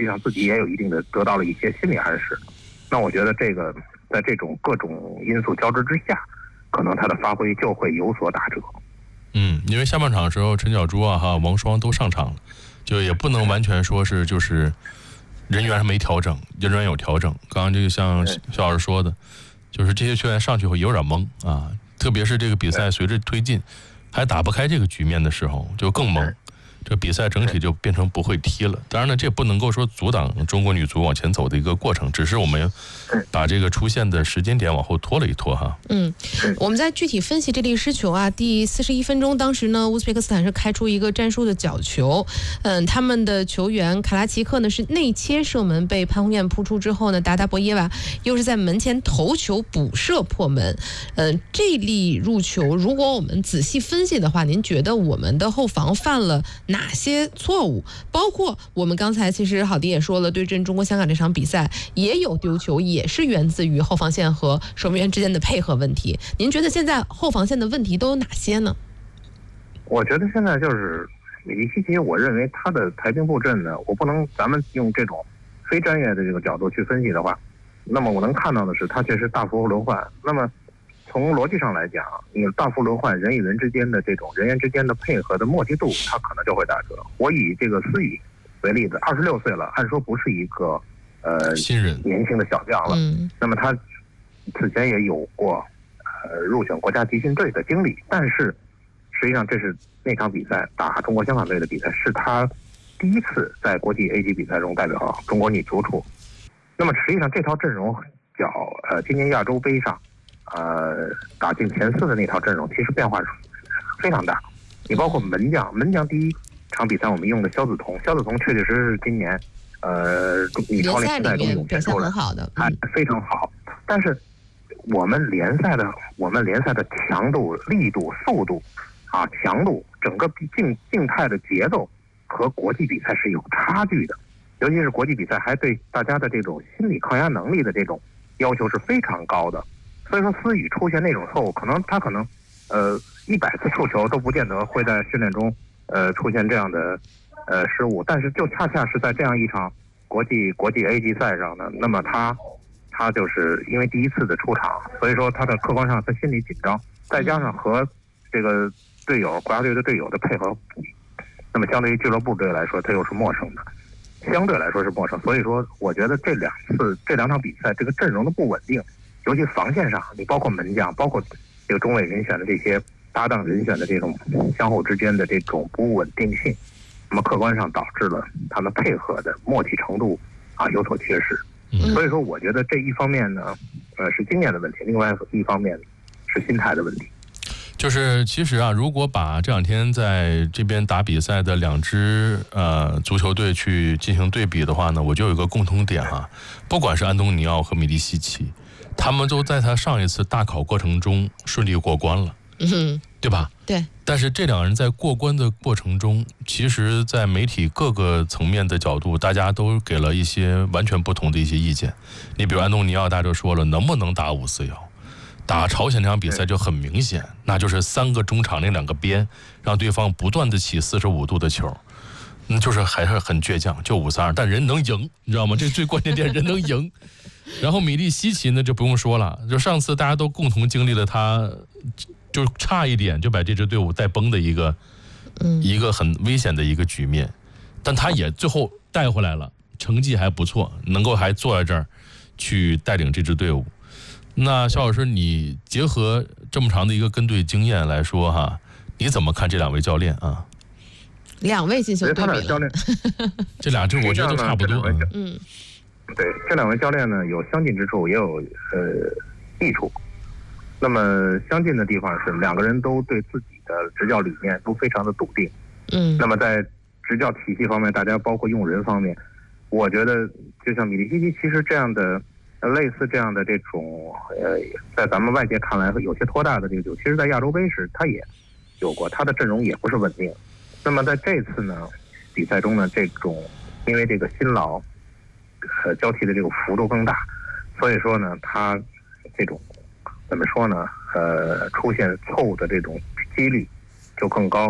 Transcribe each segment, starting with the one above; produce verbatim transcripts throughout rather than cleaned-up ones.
上自己也有一定的得到了一些心理暗示。那我觉得这个在这种各种因素交织之下，可能他的发挥就会有所打折。 嗯，因为下半场的时候，陈小珠啊哈王霜都上场了，就也不能完全说是就是人员没调整，人员有调整。刚刚这个像肖老师说的，就是这些球员上去后有点懵啊，特别是这个比赛随着推进还打不开这个局面的时候，就更懵。这比赛整体就变成不会踢了。当然呢，这不能够说阻挡中国女足往前走的一个过程，只是我们把这个出现的时间点往后拖了一拖哈。 嗯，我们在具体分析这粒失球啊，第四十一分钟，当时呢，乌兹别克斯坦是开出一个战术的角球，嗯，他们的球员卡拉奇克呢是内切射门被潘宏彦扑出之后呢，达达博耶娃又是在门前头球补射破门。嗯，这粒入球，如果我们仔细分析的话，您觉得我们的后防犯了哪些错误？包括我们刚才其实郝迪也说了，对阵中国香港这场比赛也有丢球，也是源自于后防线和守门员之间的配合问题。您觉得现在后防线的问题都有哪些呢？ 我觉得现在就是米利西奇，我认为他的排兵布阵呢，我不能咱们用这种非专业的这个角度去分析的话，那么我能看到的是他确实大幅轮换。那么从逻辑上来讲，你大幅轮换，人与人之间的这种人员之间的配合的默契度，它可能就会打折。我以这个思雨为例子，二十六岁了，按说不是一个呃新人年轻的小将了， 嗯， 那么他此前也有过呃入选国家集训队的经历，但是实际上这是那场比赛打中国香港队的比赛，是他第一次在国际 A 级比赛中代表中国女足出。那么实际上这套阵容较呃今年亚洲杯上呃，打进前四的那套阵容，其实变化非常大。你包括门将，门将第一场比赛我们用的肖子彤，肖子彤确确实实今年，呃，女超联赛中涌现出来，还非常好。但是我们联赛的，我们联赛的强度、力度、速度，啊，强度，整个静静态的节奏和国际比赛是有差距的。尤其是国际比赛，还对大家的这种心理抗压能力的这种要求是非常高的。所以说，思雨出现那种错误，可能他可能，呃，一百次触球都不见得会在训练中，呃，出现这样的，呃，失误。但是就恰恰是在这样一场国际国际 A 级赛上呢，那么他，他就是因为第一次的出场，所以说他的客观上他心理紧张，再加上和这个队友国家队的队友的配合，那么相对于俱乐部队来说，他又是陌生的，相对来说是陌生。所以说，我觉得这两次这两场比赛这个阵容的不稳定。尤其防线上，你包括门将，包括这个中卫人选的这些搭档人选的这种相互之间的这种不稳定性，那么客观上导致了他们配合的默契程度啊有所缺失。 嗯、 所以说，我觉得这一方面呢，呃是经验的问题，另外一方面是心态的问题。 就是其实啊，如果把这两天在这边打比赛的两支呃足球队去进行对比的话呢，我就有一个共同点啊，不管是安东尼奥和米利西奇，他们都在他上一次大考过程中顺利过关了， 嗯， 对吧？ 对。 但是这两个人在过关的过程中，其实在媒体各个层面的角度，大家都给了一些完全不同的一些意见。你比如安东尼奥，大家就说了，能不能打五四幺？打朝鲜这场比赛就很明显，那就是三个中场那两个边，让对方不断的起四十五度的球，那就是还是很倔强，就五三二，但人能赢，你知道吗？这最关键点，人能赢。然后米利西奇呢就不用说了，就上次大家都共同经历了他，就差一点就把这支队伍带崩的一个， 嗯， 一个很危险的一个局面，但他也最后带回来了，成绩还不错，能够还坐在这儿去带领这支队伍。那肖老师，你结合这么长的一个跟队经验来说哈，你怎么看这两位教练啊？ 两位进行对比教练， 这俩这我觉得都差不多。 嗯， 对，这两位教练呢有相近之处，也有呃异处。那么相近的地方是两个人都对自己的执教理念都非常的笃定。 嗯， 那么在执教体系方面，大家包括用人方面，我觉得就像米利西奇，其实这样的。类似这样的这种，呃，在咱们外界看来有些拖大的这个，其实在亚洲杯时他也有过，他的阵容也不是稳定。那么在这次呢比赛中呢，这种因为这个新老呃交替的这个幅度更大，所以说呢，他这种怎么说呢？呃，出现错误的这种几率就更高。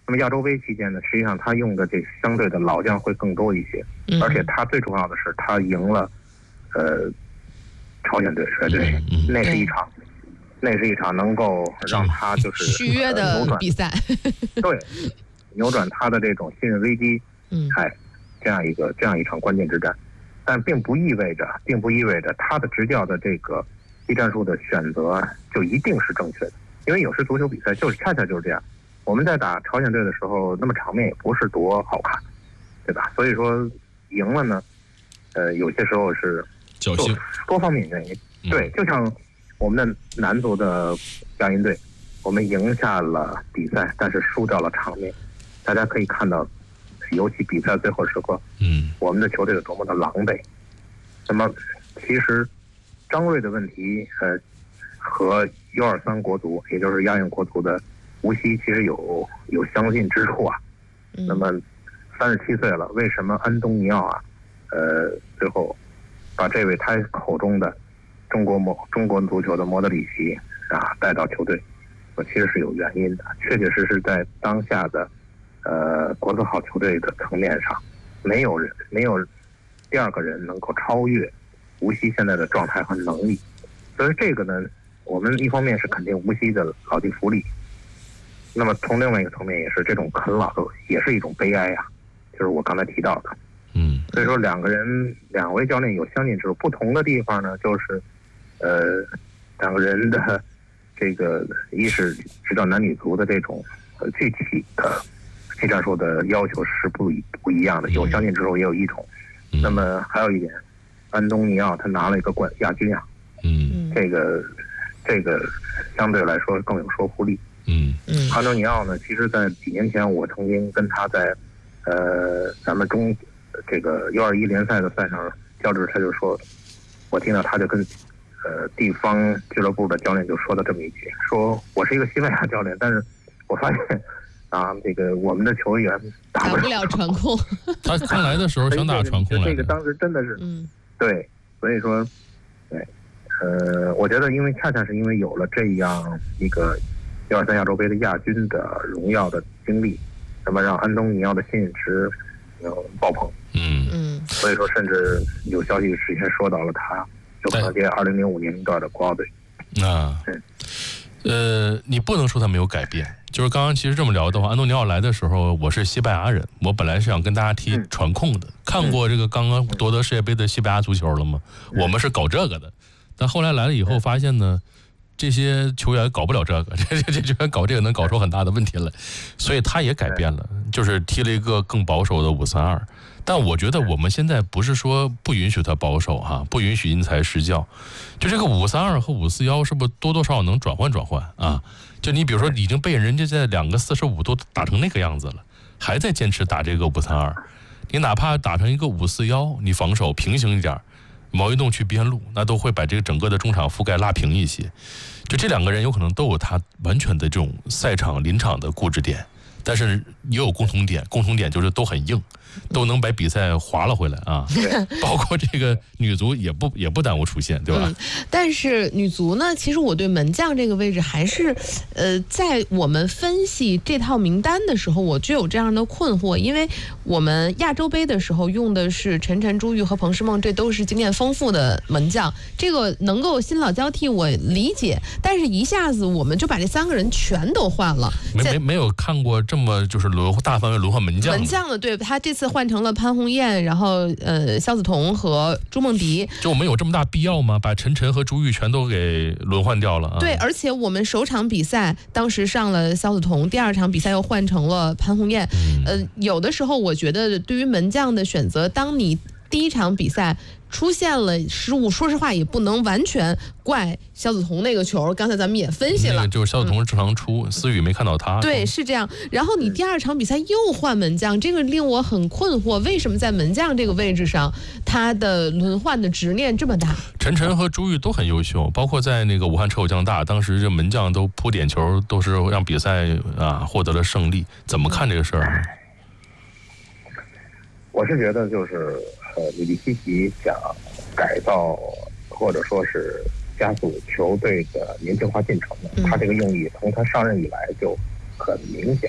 那么亚洲杯期间呢，实际上他用的这相对的老将会更多一些， 嗯、 而且他最重要的是他赢了，呃，朝鲜队率队， 嗯、 那是一场，那是一场能够让他就是续约的比赛， 对，扭转他的这种信任危机， 嗯， 哎，这样一个这样一场关键之战，但并不意味着，并不意味着他的执教的这个技战术的选择就一定是正确的，因为有时足球比赛就是恰恰就是这样。我们在打朝鲜队的时候，那么场面也不是多好看，对吧？所以说赢了呢，呃，有些时候是侥幸， 多方面原因。嗯、对，就像我们的男足的亚运队，我们赢下了比赛，但是输掉了场面。大家可以看到，尤其比赛最后时刻， 嗯， 我们的球队有多么的狼狈。那么，其实张睿的问题，呃，和 U 二三国足，也就是亚运国足的无锡其实有有相近之处啊。 嗯、 那么三十七岁了，为什么安东尼奥啊，呃，最后把这位他口中的中国模中国足球的莫德里奇啊带到球队，我其实是有原因的。确确实实在当下的呃国字号球队的层面上，没有人没有第二个人能够超越无锡现在的状态和能力。所以这个呢，我们一方面是肯定无锡的老骥伏枥。那么从另外一个层面也是这种啃老的，也是一种悲哀啊，就是我刚才提到的。 嗯， 所以说两个人，两位教练有相近之处，不同的地方呢，就是，呃，两个人的这个一是指导男女足的这种呃具体的技战术的要求是不一不一样的，有相近之处也有异同。 嗯、 那么还有一点，安东尼奥他拿了一个冠亚军啊， 嗯， 这个这个相对来说更有说服力。 嗯嗯，安东尼奥呢，其实在几年前我曾经跟他在呃咱们中这个 U 二一联赛的赛上交织，他就说，我听到他就跟呃地方俱乐部的教练就说了这么一句，说我是一个西班牙教练，但是我发现啊，这个我们的球员打不了打不了传控。 他刚来的时候想打传控来这个当时真的是， 嗯， 对，所以说，对，呃，我觉得因为恰恰是因为有了这样一个U 二三亚洲杯的亚军的荣耀的经历，那么让安东尼奥的信任值呃爆棚。 嗯嗯， 所以说甚至有消息之前说到了他有可能接二零零五年龄段的国奥队。 啊，呃，你不能说他没有改变。就是刚刚其实这么聊的话，安东尼奥来的时候，我是西班牙人，我本来是想跟大家踢传控的。嗯、看过这个刚刚夺得世界杯的西班牙足球了吗？嗯、我们是搞这个的，但后来来了以后发现呢。这些球员搞不了这个，这这这球员搞这个能搞出很大的问题来，所以他也改变了，就是踢了一个更保守的五三二。但我觉得我们现在不是说不允许他保守哈，不允许因材施教，就这个五三二和五四幺是不是多多少少能转换转换啊？就你比如说已经被人家在两个四十五都打成那个样子了，还在坚持打这个五三二，你哪怕打成一个五四幺，你防守平行一点。毛一动去边路，那都会把这个整个的中场覆盖拉平一些。就这两个人有可能都有他完全的这种赛场临场的固执点，但是也有共同点，共同点就是都很硬，都能把比赛划了回来啊。包括这个女足也不也不耽误出现，对吧？ 嗯、但是女足呢，其实我对门将这个位置还是，呃，在我们分析这套名单的时候，我就有这样的困惑，因为我们亚洲杯的时候用的是陈晨、朱玉和彭诗梦，这都是经验丰富的门将，这个能够新老交替，我理解。但是一下子我们就把这三个人全都换了， 没没没有看过这么就是轮大范围轮换门将。 门将的，对，他这次换成了潘虹艳，然后呃肖子彤和朱梦迪。 就我们有这么大必要吗？把陈晨和朱玉全都给轮换掉了啊？ 对，而且我们首场比赛当时上了肖子彤，第二场比赛又换成了潘虹艳。嗯、呃，有的时候我觉得对于门将的选择，当你第一场比赛出现了失误，说实话也不能完全怪肖子彤那个球，刚才咱们也分析了， 那个就是肖子彤正常出，嗯、思雨没看到他。 对，是这样。然后你第二场比赛又换门将，这个令我很困惑，为什么在门将这个位置上，他的轮换的执念这么大？ 陈晨和朱玉都很优秀，包括在那个武汉车手将大，当时这门将都扑点球，都是让比赛啊获得了胜利。怎么看这个事儿？ 我是觉得就是呃，里皮西奇想改造或者说是加速球队的年轻化进程的，他这个用意从他上任以来就很明显。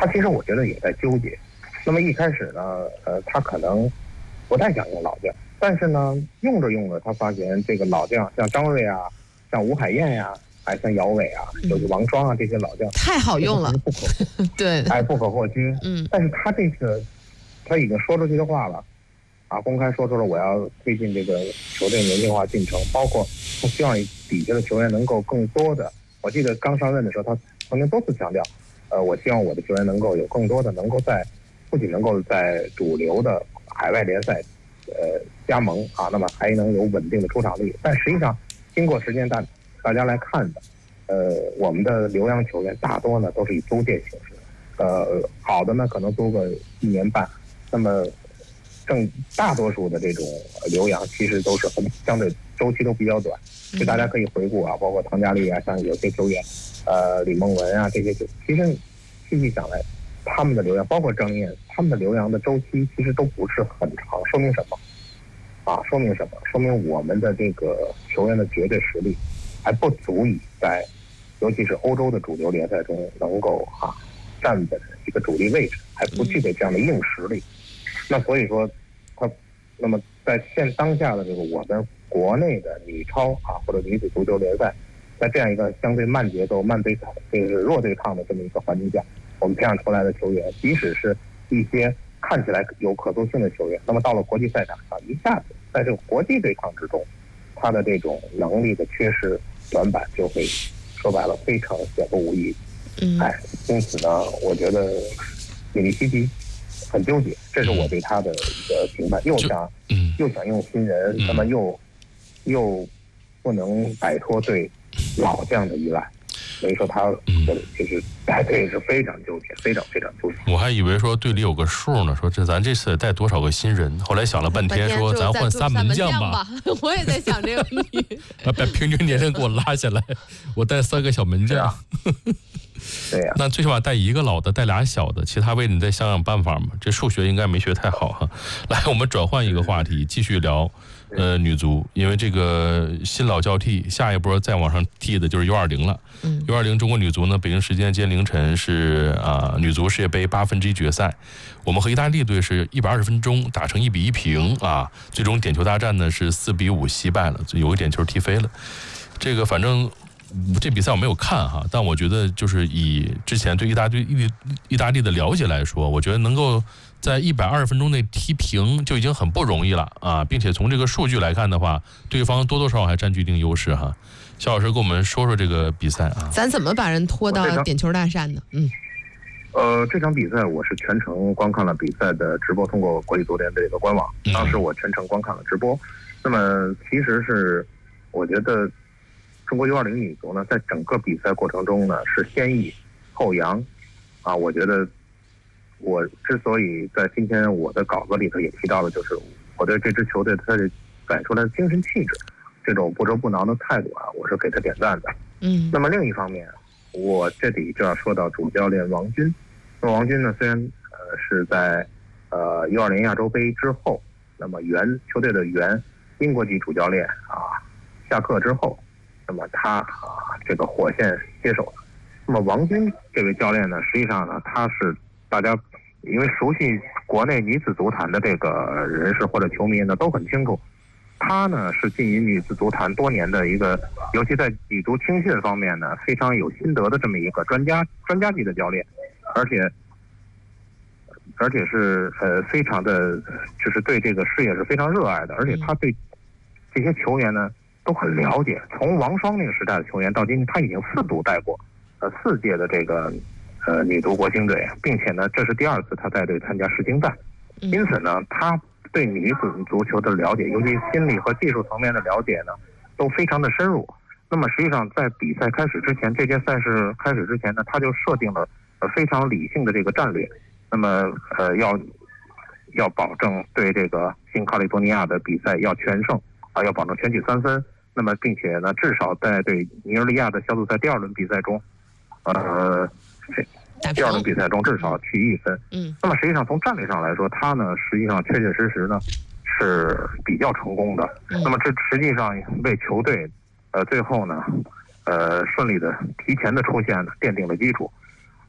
他其实我觉得也在纠结。那么一开始呢，呃，他可能不太想用老将，但是呢，用着用着，他发现这个老将像张睿啊，像吴海燕呀、啊，还像姚伟啊，就是王霜啊这些老将， 太好用了， 不可对， 哎，不可或缺。 嗯， 但是他这个他已经说出去的话了，啊，公开说出了我要推进这个球队年轻化进程，包括他希望底下的球员能够更多的。我记得刚上任的时候，他曾经多次强调，呃，我希望我的球员能够有更多的能够在。不仅能够在主流的海外联赛，呃加盟啊，那么还能有稳定的出场率。但实际上，经过时间大大家来看的，呃，我们的留洋球员大多呢都是以租借形式，呃，好的呢可能租个一年半，那么正大多数的这种留洋其实都是很相对周期都比较短。所以大家可以回顾啊，包括唐佳丽啊，像有些球员，呃，李梦雯啊这些球，其实细细想来。他们的留洋，包括郑燕，他们的留洋的周期其实都不是很长，说明什么？啊，说明什么？说明我们的这个球员的绝对实力还不足以在，尤其是欧洲的主流联赛中能够啊站稳一个主力位置，还不具备这样的硬实力。那所以说，他那么在现当下的这个我们国内的女超啊或者女子足球联赛，在这样一个相对慢节奏、慢对抗，就是弱对抗的这么一个环境下。我们培养出来的球员，即使是一些看起来有可塑性的球员，那么到了国际赛场上，一下子在这个国际对抗之中，他的这种能力的缺失、短板就会说白了非常显不无疑。 嗯， 哎，因此呢，我觉得米利西奇很纠结，这是我对他的一个评判。又想，又想用新人，那么又又不能摆脱对老将的依赖。所以说他就是带队是非常纠结，非常非常纠结。 我还以为说队里有个数呢，说这咱这次得带多少个新人。后来想了半天，说咱换三门将吧。 我也在想这个问题。 把平均年龄给我拉下来，我带三个小门将。 对呀、啊， 那最起码带一个老的，带俩小的，其他位置你再想想办法嘛。这数学应该没学太好哈。来，我们转换一个话题，继续聊。呃，女足，因为这个新老交替，下一波再往上踢的就是 U 二零了。嗯 ，U 二零中国女足呢，北京时间今天凌晨是啊、呃，女足世界杯八分之一决赛，我们和意大利队是一百二十分钟打成一比一平啊，最终点球大战呢是四比五惜败了，有一点球踢飞了。这个反正这比赛我没有看哈，但我觉得就是以之前对意大利意意大利的了解来说，我觉得能够。在一百二十分钟内踢平就已经很不容易了啊，并且从这个数据来看的话，对方多多少少还占据一定优势哈。肖老师跟我们说说这个比赛啊， 咱怎么把人拖到点球大战呢？嗯， 呃，这场比赛我是全程观看了比赛的直播，通过国际足联的这个官网，当时我全程观看了直播。那么其实是我觉得中国 U 二零女足呢，在整个比赛过程中呢是先抑后扬啊，我觉得。我之所以在今天我的稿子里头也提到了，就是我对这支球队它摆出来的精神气质，这种不折不挠的态度啊，我是给他点赞的。嗯。那么另一方面，我这里就要说到主教练王军。那么王军呢，虽然呃是在呃 U 二零亚洲杯之后，那么原球队的原英国籍主教练啊下课之后，那么他啊这个火线接手了。那么王军这位教练呢，实际上呢，他是大家。因为熟悉国内女子足坛的这个人士或者球迷呢，都很清楚，他呢是浸淫女子足坛多年的一个，尤其在女足青训方面呢非常有心得的这么一个专家专家级的教练，而且而且是呃非常的，就是对这个事业是非常热爱的，而且他对这些球员呢都很了解。从王霜那个时代的球员到今天，他已经四度带过呃四届的这个。呃，女足国青队，并且呢，这是第二次他带队参加世青赛，因此呢，他对女子足球的了解，尤其心理和技术层面的了解呢，都非常的深入。那么实际上，在比赛开始之前，这届赛事开始之前呢，他就设定了呃非常理性的这个战略。那么呃，要要保证对这个新卡利多尼亚的比赛要全胜啊，要保证全取三分。那么并且呢，至少在对尼日利亚的小组赛第二轮比赛中，呃。第二轮比赛中至少取一分。嗯，那么实际上从战略上来说，他呢实际上确确实实呢是比较成功的。嗯、那么这实际上为球队呃最后呢呃顺利的提前的出现呢奠定了基础。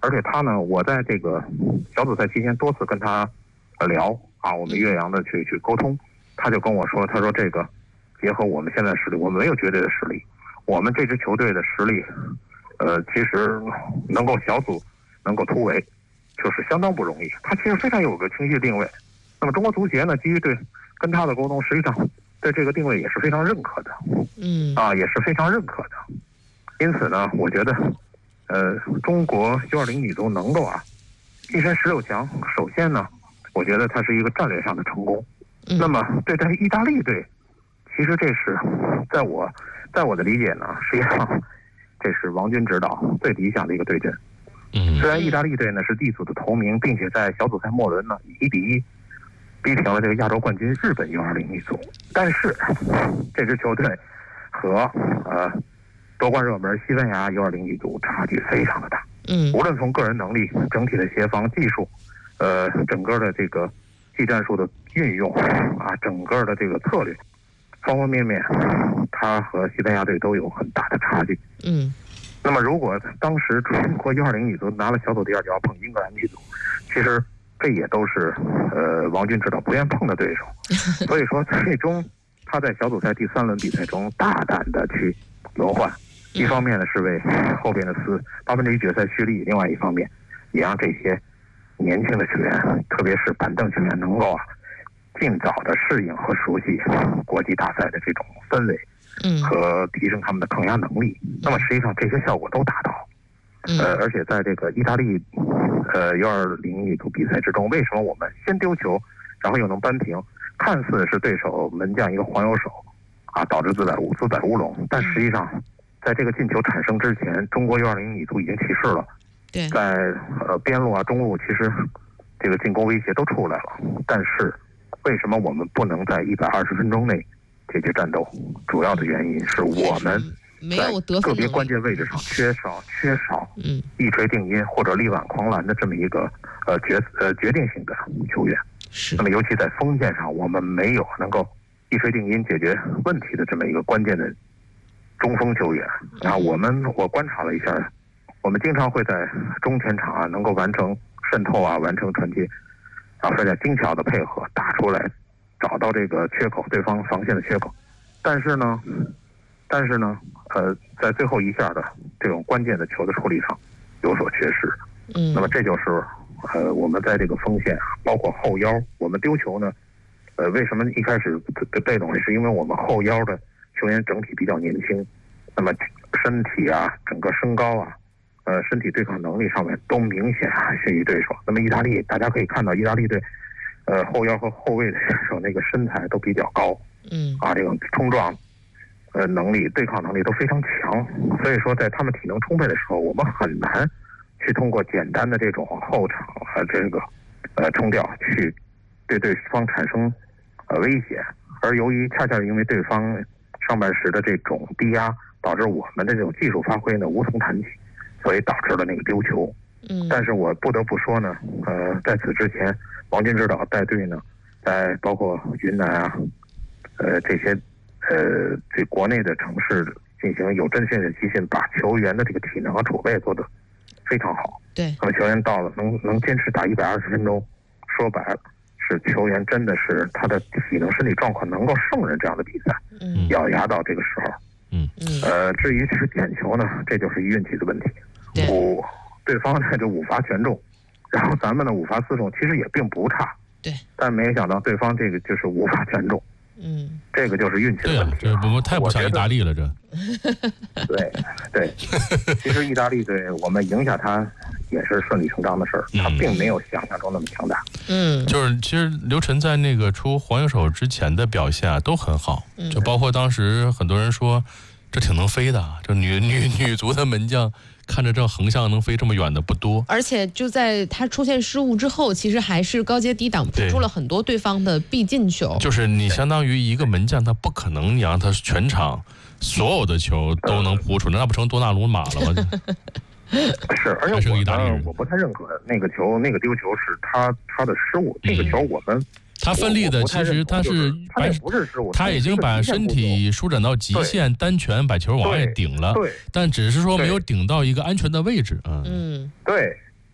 而且他呢，我在这个小组赛期间多次跟他聊啊，我们岳阳的去去沟通，他就跟我说，他说这个结合我们现在实力，我们没有绝对的实力，我们这支球队的实力，呃，其实能够小组能够突围，就是相当不容易。他其实非常有个清晰定位。那么中国足协呢，基于对跟他的沟通，实际上对这个定位也是非常认可的， 嗯啊，也是非常认可的。因此呢，我觉得，呃，中国 U 二零 女足能够啊跻身十六强，首先呢，我觉得它是一个战略上的成功。 嗯、 那么对待意大利队，其实这是在我在我的理解呢，实际上这是王军指导最理想的一个对阵。 嗯， 虽然意大利队呢是 D 组的头名，并且在小组赛末轮呢以一比一逼平了这个亚洲冠军日本 U 二零 女足，但是这支球队和呃夺冠热门西班牙 U 二零 女足差距非常的大。 嗯， 无论从个人能力、整体的协防技术，呃，整个的这个技战术的运用啊，整个的这个策略，方方面面，他和西班牙队都有很大的差距。 嗯， 那么如果当时中国 U 二零 女足拿了小组第二，就要碰英格兰女足，其实这也都是呃王军指导不愿碰的对手。所以说，最终他在小组赛第三轮比赛中大胆的去轮换，一方面呢是为后边的四八分之一决赛蓄力，另外一方面也让这些年轻的球员，特别是板凳球员能够啊尽早的适应和熟悉国际大赛的这种氛围， 嗯， 和提升他们的抗压能力。那么实际上这些效果都达到。呃，而且在这个意大利呃 U 二零 女足比赛之中，为什么我们先丢球，然后又能扳平？看似是对手门将一个黄油手啊，导致自摆乌自摆乌龙，但实际上在这个进球产生之前，中国 U 二零 女足已经起势了。 对， 在呃边路啊、中路，其实这个进攻威胁都出来了。但是为什么我们不能在一百二十分钟内解决战斗？主要的原因是我们没有得个别关键位置上缺少缺少嗯一锤定音或者力挽狂澜的这么一个呃决呃决定性的球员。 是。 那么尤其在锋线上，我们没有能够一锤定音解决问题的这么一个关键的中锋球员。然后我们我观察了一下，我们经常会在中前场啊能够完成渗透啊，完成传接，然后大家精巧的配合打出来，找到这个缺口，对方防线的缺口。但是呢，但是呢，呃，在最后一下的这种关键的球的处理上有所缺失。 嗯， 那么这就是呃我们在这个锋线啊，包括后腰，我们丢球呢，呃，为什么一开始被动？是因为我们后腰的球员整体比较年轻，那么身体啊，整个身高啊，呃，身体对抗能力上面都明显啊逊于对手。那么意大利，大家可以看到意大利队，呃，后腰和后卫的选手那个身材都比较高， 嗯，啊， 这种冲撞。呃，能力、对抗能力都非常强，所以说在他们体能充沛的时候，我们很难去通过简单的这种后场和这个呃冲吊去对对方产生呃威胁。而由于恰恰是因为对方上半时的这种低压，导致我们的这种技术发挥呢无从谈起，所以导致了那个丢球。 嗯， 但是我不得不说呢，呃，在此之前，王军指导带队呢，在包括云南啊，呃这些。呃，对国内的城市进行有针线的集训，把球员的这个体能和储备做得非常好。 对， 那么球员到了能能坚持打一百二十分钟，说白了是球员真的是他的体能身体状况能够胜任这样的比赛， 嗯， 咬牙到这个时候。 嗯嗯。 呃，至于是点球呢，这就是运气的问题。 对， 五对方呢就五罚全中，然后咱们的五罚四中，其实也并不差。 对， 但没想到对方这个就是五罚全中。 嗯， 这个就是运气的问题。 对啊，这不太不像意大利了，这。 对对，其实意大利队我们赢下他也是顺理成章的事儿，他并没有想象中那么强大。 嗯， 就是其实刘晨在那个出黄油手之前的表现啊都很好，就包括当时很多人说这挺能飞的，这女女女足的门将。看着这横向能飞这么远的不多， 而且就在他出现失误之后，其实还是高阶低挡扑出了很多对方的必进球。 就是你相当于一个门将，他不可能你让他全场所有的球都能扑出，那不成多纳鲁马了吗？ 是，而且我呢，我不太认可那个球，那个丢球是他他的失误，那个球我们。 他奋力的，其实他是他不是失误， 他已经把身体舒展到极限，单拳把球往外顶了， 对， 但只是说没有顶到一个安全的位置啊。 嗯， 对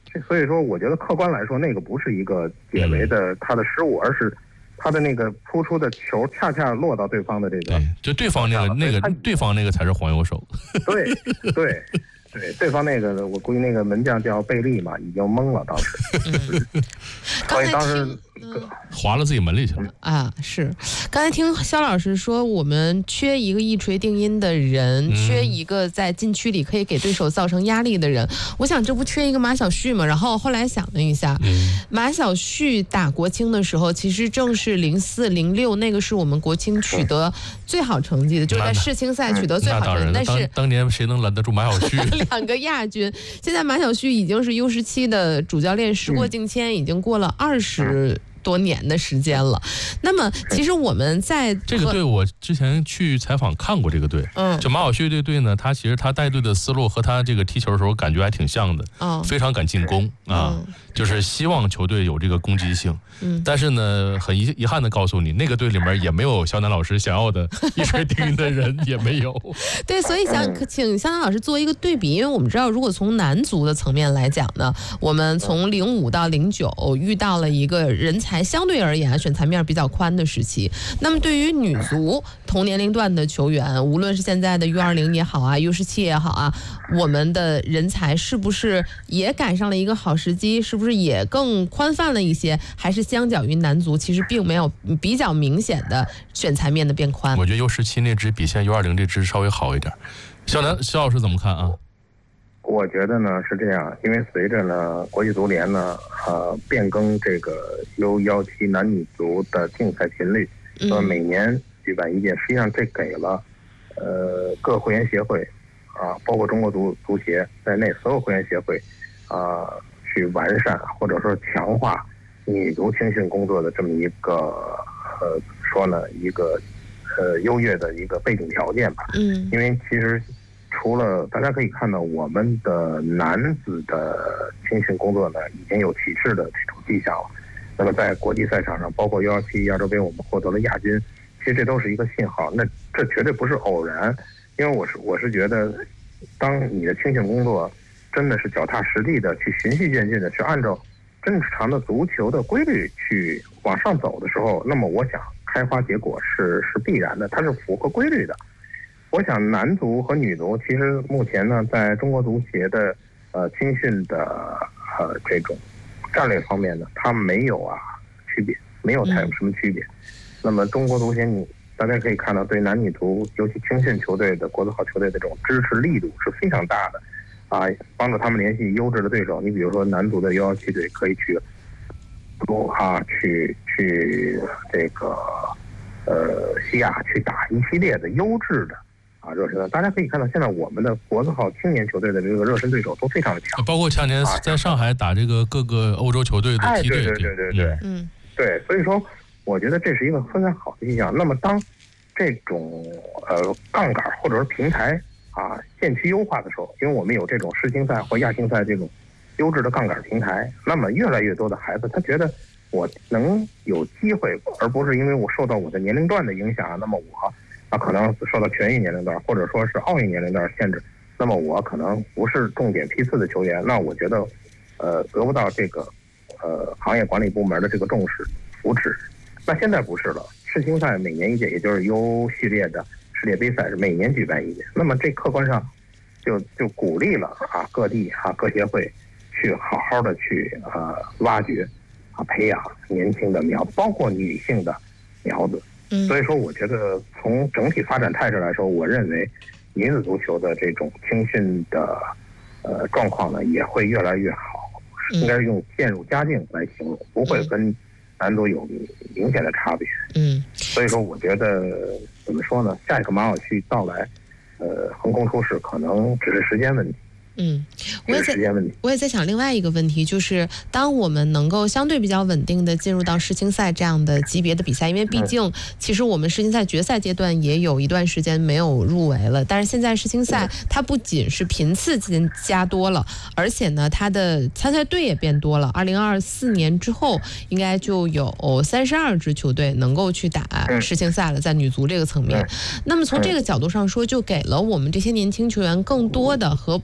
所以说，我觉得客观来说，那个不是一个解围的他的失误，而是他的那个扑出的球恰恰落到对方的这个， 对，就对方那个那个对方那个才是黄油手。 对对对，对方那个我估计那个门将叫贝利嘛，已经懵了当时， 嗯、 所以当时。 嗯、 划了自己门里去了啊！是，刚才听肖老师说，我们缺一个一锤定音的人，嗯、缺一个在禁区里可以给对手造成压力的人。我想这不缺一个马晓旭吗？然后后来想了一下，嗯、马晓旭打国青的时候，其实正是零四零六，那个是我们国青取得最好成绩的，就是在世青赛取得最好成绩。但是当年谁能拦得住马晓旭？ 两个亚军，现在马晓旭已经是 U 十七的主教练，时过境迁，已经过了二十。多年的时间了，那么其实我们在这个队，我之前去采访看过这个队，嗯，就马晓旭这队呢，他其实他带队的思路和他这个踢球的时候感觉还挺像的，嗯，非常敢进攻啊，嗯、就是希望球队有这个攻击性，嗯，但是呢，很遗遗憾的告诉你，那个队里面也没有肖楠老师想要的一锤定音的人，也没有。 对，所以想请肖楠老师做一个对比，因为我们知道，如果从男足的层面来讲呢，我们从零五到零九遇到了一个人才。才相对而言选材面比较宽的时期。那么对于女足同年龄段的球员，无论是现在的 U 二十 也好啊 U 十七 也好啊，我们的人才是不是也赶上了一个好时机？是不是也更宽泛了一些？还是相较于男足，其实并没有比较明显的选材面的变宽？ 我觉得 U 十七 那支比现在 U 二十 这支稍微好一点。肖楠肖老师怎么看啊？ 我觉得呢是这样，因为随着呢国际足联呢呃变更这个 U 十七 男女足的竞赛频率，呃每年举办一届，实际上这给了呃各会员协会啊，包括中国足足协在内所有会员协会啊去完善或者说强化女足青训工作的这么一个呃说呢一个呃优越的一个背景条件吧。嗯，因为其实。除了大家可以看到，我们的男子的青训工作呢，已经有起势的这种迹象了。那么在国际赛场上，包括 U 十七 亚洲杯，我们获得了亚军，其实这都是一个信号。那这绝对不是偶然，因为我是我是觉得，当你的青训工作真的是脚踏实地的去循序渐进的去按照正常的足球的规律去往上走的时候，那么我想开花结果是是必然的，它是符合规律的。我想男足和女足其实目前呢，在中国足协的呃青训的呃这种战略方面呢，它没有啊区别，没有太有什么区别。那么中国足协你大家可以看到，对男女足尤其青训球队的国字号球队的这种支持力度是非常大的啊，帮助他们联系优质的对手。你比如说男足的 U 十七 队可以去啊去去这个呃西亚去打一系列的优质的。啊，热身，大家可以看到，现在我们的国字号青年球队的这个热身对手都非常的强， 包括前年在上海打这个各个欧洲球队的梯队， 哎、对对对对对，嗯，对，所以说，我觉得这是一个非常好的现象。那么，当这种呃杠杆或者说平台啊渐趋优化的时候，因为我们有这种世青赛或亚青赛这种优质的杠杆平台，那么越来越多的孩子他觉得我能有机会，而不是因为我受到我的年龄段的影响，那么我。啊，可能受到全运年龄段或者说是奥运年龄段限制，那么我可能不是重点批次的球员，那我觉得，呃，得不到这个呃行业管理部门的这个重视扶持。那现在不是了，世青赛每年一届，也就是 U 系列的世界杯赛是每年举办一届，那么这客观上就就鼓励了啊各地啊各协会去好好的去呃挖掘啊培养年轻的苗，包括女性的苗子。所以说，我觉得从整体发展态势来说，我认为女子足球的这种青训的呃状况呢，也会越来越好，应该用渐入佳境来形容，不会跟男足有明显的差别。嗯，所以说，我觉得怎么说呢？下一个马晓旭到来，呃，横空出世，可能只是时间问题。 嗯，我也在我也在想另外一个问题，就是当我们能够相对比较稳定的进入到世青赛这样的级别的比赛，因为毕竟其实我们世青赛决赛阶段也有一段时间没有入围了，但是现在世青赛它不仅是频次加多了，而且呢它的参赛队也变多了。二零二四年之后，应该就有三十二支球队能够去打世青赛了，在女足这个层面。那么从这个角度上说，就给了我们这些年轻球员更多的和不同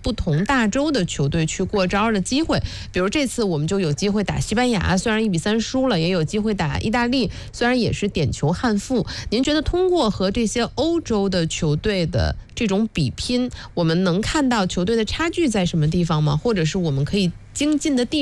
大洲的球队去过招的机会。比如这次我们就有机会打西班牙，虽然一比三输了，也有机会打意大利，虽然也是点球憾负。您觉得通过和这些欧洲的球队的这种比拼，我们能看到球队的差距在什么地方吗？或者是我们可以精进的地方